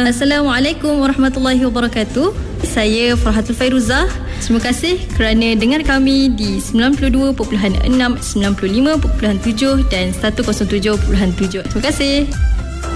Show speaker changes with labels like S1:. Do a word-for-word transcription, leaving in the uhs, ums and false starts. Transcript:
S1: Assalamualaikum warahmatullahi wabarakatuh. Saya Farhatul Fairuzah. Terima kasih kerana dengar kami di sembilan puluh dua perpuluhan enam, sembilan puluh lima perpuluhan tujuh dan seratus tujuh perpuluhan tujuh. Terima kasih.